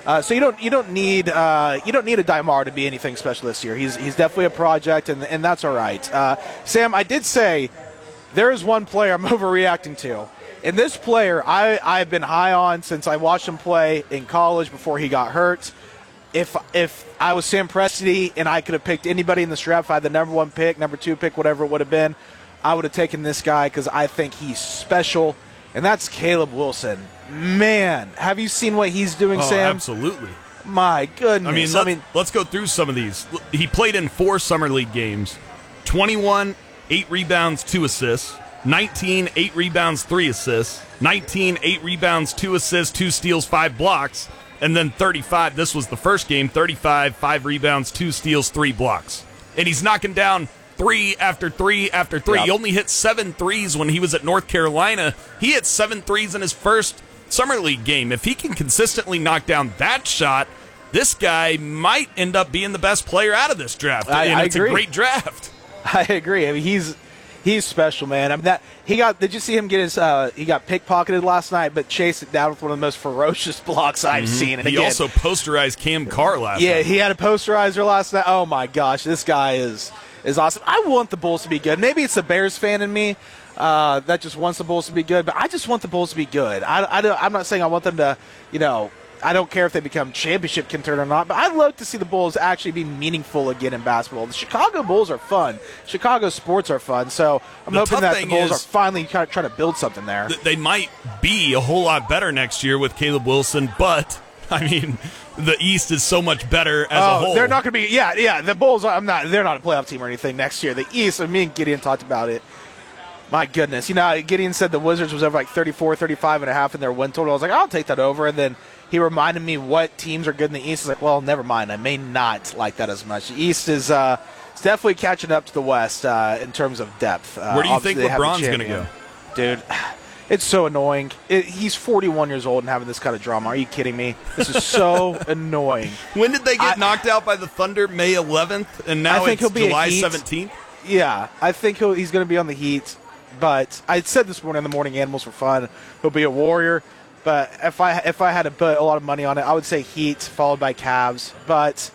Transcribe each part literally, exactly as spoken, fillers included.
Uh, so you don't you don't need uh, you don't need a Daimar to be anything special this year. He's he's definitely a project, and and that's all right. Uh, Sam, I did say there is one player I'm overreacting to, and this player I I've been high on since I watched him play in college before he got hurt. If if I was Sam Presti and I could have picked anybody in this draft, if I had the number one pick, number two pick, whatever it would have been, I would have taken this guy because I think he's special, and that's Caleb Wilson. Man, have you seen what he's doing, oh, Sam? Absolutely. My goodness. I mean, I let, mean, let's go through some of these. He played in four Summer League games, twenty-one, eight rebounds, two assists, nineteen, eight rebounds, three assists, nineteen, eight rebounds, two assists, two steals, five blocks, and then thirty-five. This was the first game, thirty-five, five rebounds, two steals, three blocks. And he's knocking down three after three after three. Yep. He only hit seven threes when he was at North Carolina. He hit seven threes in his first Summer League game. If he can consistently knock down that shot, this guy might end up being the best player out of this draft. I, and I it's agree. a great draft. I agree. I mean, he's he's special, man. I mean, that he got. Did you see him get his? Uh, he got pickpocketed last night, but chased it down with one of the most ferocious blocks I've mm-hmm. seen. And he again, also posterized Cam Carr last yeah, night. Yeah, he had a posterizer last night. Oh my gosh, this guy is is awesome. I want the Bulls to be good. Maybe it's the Bears fan in me uh, that just wants the Bulls to be good, but I just want the Bulls to be good. I, I don't, I'm not saying I want them to, you know. I don't care if they become championship contender or not, but I'd love to see the Bulls actually be meaningful again in basketball. The Chicago Bulls are fun. Chicago sports are fun, so I'm the hoping that the Bulls is, are finally kind of trying to build something there. They might be a whole lot better next year with Caleb Wilson, but, I mean, the East is so much better as oh, a whole. They're not going to be, yeah, yeah, the Bulls, I'm not, they're not a playoff team or anything next year. The East, and me and Gideon talked about it. My goodness. You know, Gideon said the Wizards was over like thirty-four, thirty-five and a half in their win total. I was like, I'll take that over, and then he reminded me what teams are good in the East. I was like, well, never mind. I may not like that as much. The East is uh, it's definitely catching up to the West uh, in terms of depth. Uh, Where do you think LeBron's going to go? Dude, it's so annoying. It, he's forty-one years old and having this kind of drama. Are you kidding me? This is so annoying. When did they get I, knocked out by the Thunder? May eleventh? And now I think it's he'll be July seventeenth? Yeah, I think he'll, he's going to be on the Heat. But I said this morning in the Morning Animals for fun, he'll be a Warrior. But if I if I had to put a lot of money on it, I would say Heat followed by Cavs. But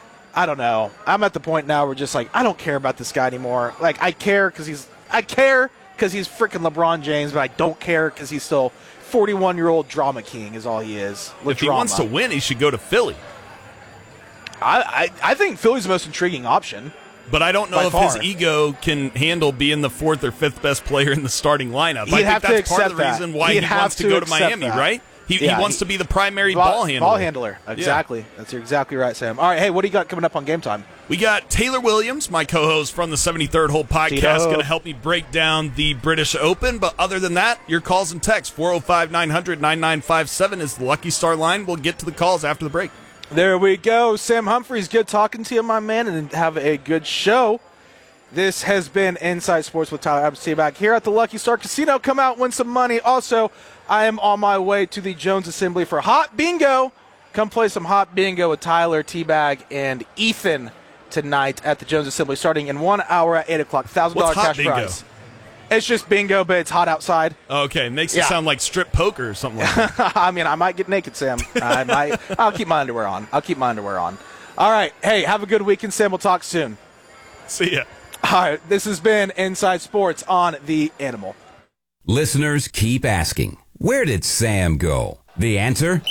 I don't know. I'm at the point now where just like I don't care about this guy anymore. Like I care because he's I care because he's freaking LeBron James, but I don't care because he's still forty-one year old drama king is all he is. If he drama. wants to win, he should go to Philly. I I, I think Philly's the most intriguing option. But I don't know By if far. his ego can handle being the fourth or fifth best player in the starting lineup. He'd I have think to that's part of the accept reason that. why He'd he have wants to to go to accept Miami, that. right? He, Yeah, he wants he- to be the primary Ball, ball handler. Ball handler, exactly. Yeah. That's exactly right, Sam. All right, hey, what do you got coming up on Game Time? We got Taylor Williams, my co-host from the seventy-third Hole podcast, going to help me break down the British Open. But other than that, your calls and texts, four oh five, nine hundred, ninety-nine fifty-seven is the Lucky Star line. We'll get to the calls after the break. There we go. Sam Humphreys, good talking to you, my man, and have a good show. This has been Inside Sports with Tyler Absty back here at the Lucky Star Casino. Come out, win some money. Also, I am on my way to the Jones Assembly for Hot Bingo. Come play some Hot Bingo with Tyler, T-Bag, and Ethan tonight at the Jones Assembly, starting in one hour at eight o'clock. one thousand dollars cash bingo? prize. It's just bingo, but it's hot outside. Okay, makes Yeah. it sound like strip poker or something like that. I mean, I might get naked, Sam. I might. I'll keep my underwear on. I'll keep my underwear on. All right. Hey, have a good weekend, Sam. We'll talk soon. See ya. All right, this has been Inside Sports on The Animal. Listeners keep asking, where did Sam go? The answer?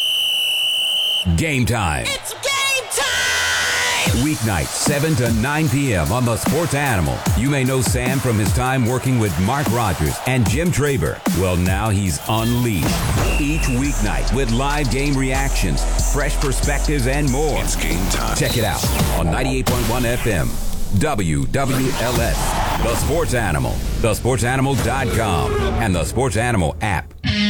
Game Time. It's game time! Weeknights, seven to nine p.m. on The Sports Animal. You may know Sam from his time working with Mark Rogers and Jim Traber. Well, now he's unleashed. Each weeknight with live game reactions, fresh perspectives, and more. It's game time. Check it out on ninety-eight point one F M. W W L S, The Sports Animal, the sports animal dot com, and the Sports Animal app.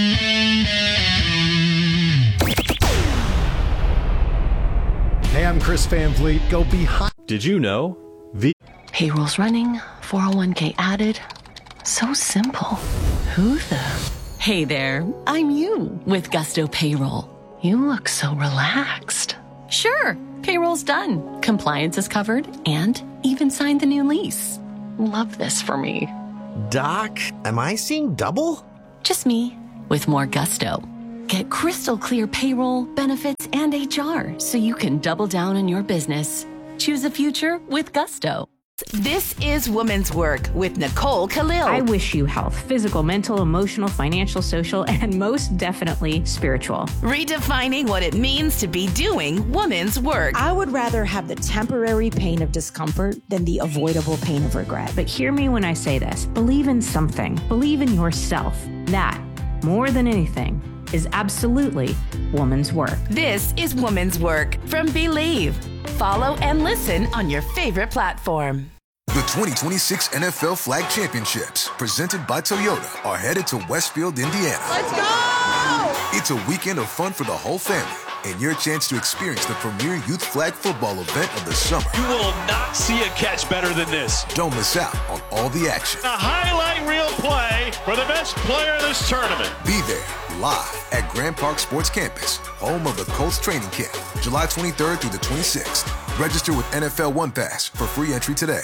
Hey, I'm Chris Van Vliet. Go behind. Did you know? V- Payroll's running, four oh one k added. So simple. Who the? Hey there, I'm you with Gusto Payroll. You look so relaxed. Sure, payroll's done. Compliance is covered and even signed the new lease. Love this for me. Doc, am I seeing double? Just me with more gusto. Get crystal clear payroll, benefits, finance, and H R so you can double down on your business. Choose a future with Gusto. This is Women's Work with Nicole Khalil. I wish you health, physical, mental, emotional, financial, social, and most definitely spiritual. Redefining what it means to be doing women's work. I would rather have the temporary pain of discomfort than the avoidable pain of regret. But hear me when I say this. Believe in something. Believe in yourself. That, more than anything, is absolutely woman's work. This is Women's Work from Believe. Follow and listen on your favorite platform. The twenty twenty-six N F L Flag Championships, presented by Toyota, are headed to Westfield, Indiana. Let's go! It's a weekend of fun for the whole family and your chance to experience the premier youth flag football event of the summer. You will not see a catch better than this. Don't miss out on all the action. A highlight reel play for the best player of this tournament. Be there live at Grand Park Sports Campus, home of the Colts training camp, July twenty-third through the twenty-sixth. Register with N F L One Pass for free entry today.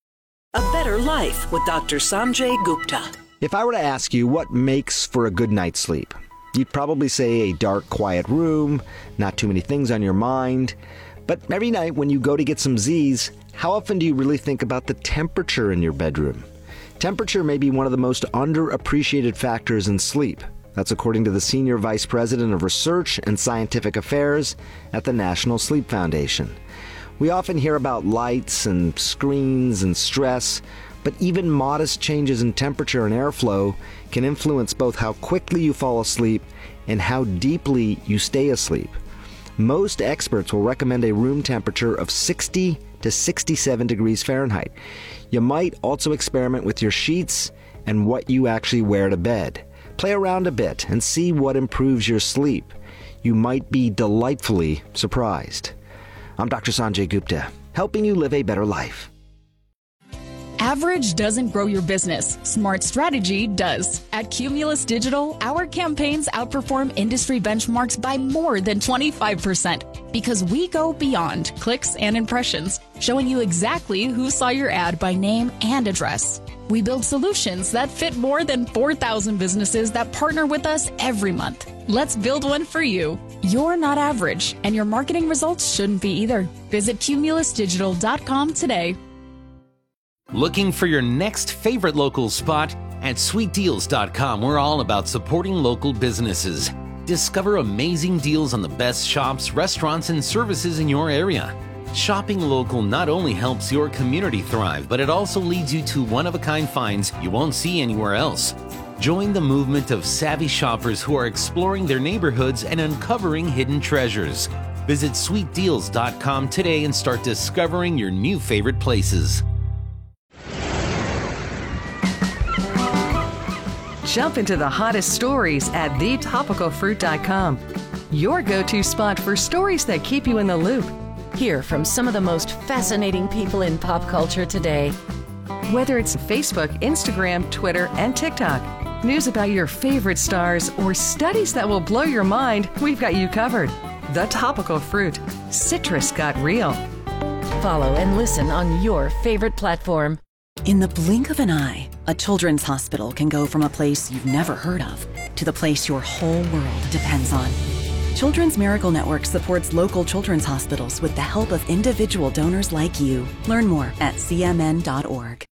A better life with Doctor Sanjay Gupta. If I were to ask you what makes for a good night's sleep, you'd probably say a dark, quiet room, not too many things on your mind. But every night when you go to get some Z's, how often do you really think about the temperature in your bedroom? Temperature may be one of the most underappreciated factors in sleep. That's according to the Senior Vice President of Research and Scientific Affairs at the National Sleep Foundation. We often hear about lights and screens and stress, but even modest changes in temperature and airflow can influence both how quickly you fall asleep and how deeply you stay asleep. Most experts will recommend a room temperature of sixty to sixty-seven degrees Fahrenheit. You might also experiment with your sheets and what you actually wear to bed. Play around a bit and see what improves your sleep. You might be delightfully surprised. I'm Doctor Sanjay Gupta, helping you live a better life. Average doesn't grow your business. Smart strategy does. At Cumulus Digital, our campaigns outperform industry benchmarks by more than twenty-five percent because we go beyond clicks and impressions, showing you exactly who saw your ad by name and address. We build solutions that fit more than four thousand businesses that partner with us every month. Let's build one for you. You're not average, and your marketing results shouldn't be either. Visit cumulus digital dot com today. Looking for your next favorite local spot? At sweet deals dot com, we're all about supporting local businesses. Discover amazing deals on the best shops, restaurants, and services in your area. Shopping local not only helps your community thrive, but it also leads you to one-of-a-kind finds you won't see anywhere else. Join the movement of savvy shoppers who are exploring their neighborhoods and uncovering hidden treasures. Visit sweet deals dot com today and start discovering your new favorite places. Jump into the hottest stories at the topical fruit dot com. Your go-to spot for stories that keep you in the loop. Hear from some of the most fascinating people in pop culture today. Whether it's Facebook, Instagram, Twitter, and TikTok, news about your favorite stars, or studies that will blow your mind, we've got you covered. The Topical Fruit. Citrus got real. Follow and listen on your favorite platform. In the blink of an eye, a children's hospital can go from a place you've never heard of to the place your whole world depends on. Children's Miracle Network supports local children's hospitals with the help of individual donors like you. Learn more at c m n dot org.